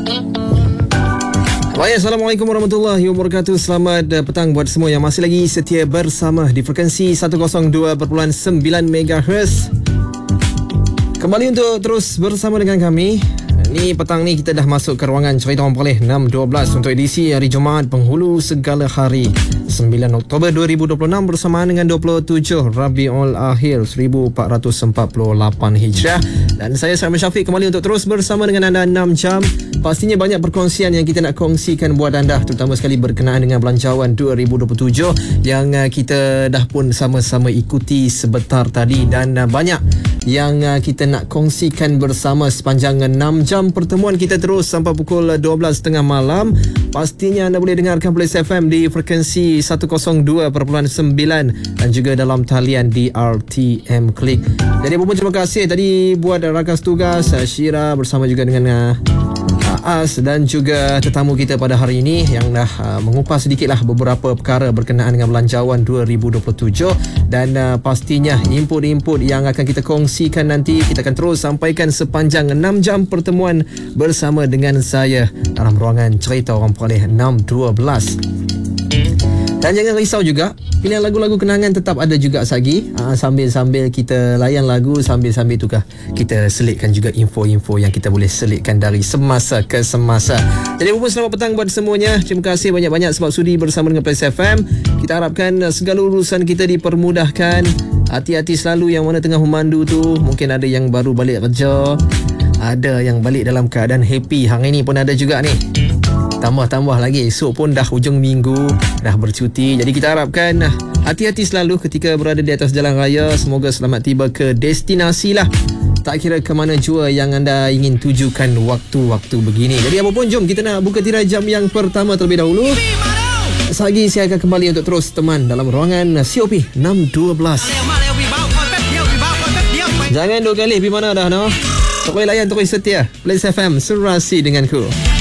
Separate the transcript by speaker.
Speaker 1: Baik, Assalamualaikum warahmatullahi wabarakatuh. Selamat petang buat semua yang masih lagi setia bersama di frekuensi 102.9 MHz. Kembali untuk terus bersama dengan kami. Ni petang ni kita dah masuk ke ruangan cerita orang Pelih 6.12 untuk edisi hari Jumaat penghulu segala hari 9 Oktober 2026 bersamaan dengan 27 Rabiul Akhir 1448 Hijrah. Dan saya Syahman Syafiq kembali untuk terus bersama dengan anda 6 jam. Pastinya banyak perkongsian yang kita nak kongsikan buat anda, terutama sekali berkenaan dengan belanjawan 2027 yang kita dah pun sama-sama ikuti sebentar tadi, dan banyak yang kita nak kongsikan bersama sepanjang 6 jam pertemuan kita terus sampai pukul 12.30 malam. Pastinya anda boleh dengarkan Blaze FM di frekuensi 102.9 dan juga dalam talian di RTM Klik. Jadi apa pun terima kasih tadi buat rakan tugas Syira bersama juga dengan As dan juga tetamu kita pada hari ini yang dah mengupas sedikitlah beberapa perkara berkenaan dengan belanjawan 2027, dan pastinya input-input yang akan kita kongsikan nanti kita akan terus sampaikan sepanjang 6 jam pertemuan bersama dengan saya dalam ruangan cerita orang Pelih 6.12. Dan jangan risau juga, pilihan lagu-lagu kenangan tetap ada juga lagi. Sambil-sambil kita layan lagu, sambil-sambil tukar kita selitkan juga info-info yang kita boleh selitkan dari semasa ke semasa. Jadi pun selamat petang buat semuanya. Terima kasih banyak-banyak sebab sudi bersama dengan Blaze FM. Kita harapkan segala urusan kita dipermudahkan. Hati-hati selalu yang mana tengah memandu tu. Mungkin ada yang baru balik kerja, ada yang balik dalam keadaan happy. Hang ini pun ada juga ni. Tambah-tambah lagi, esok pun dah hujung minggu, dah bercuti. Jadi kita harapkan hati-hati selalu ketika berada di atas jalan raya. Semoga selamat tiba ke destinasi lah, tak kira ke mana jua yang anda ingin tujukan waktu-waktu begini. Jadi apa pun, jom kita nak buka tirai jam yang pertama terlebih dahulu. Lagi saya akan kembali untuk terus teman dalam ruangan COP 6.12. Jangan dua kali pergi mana dah, no? Tak boleh layan, tak boleh setia. Blaze FM, serasi denganku.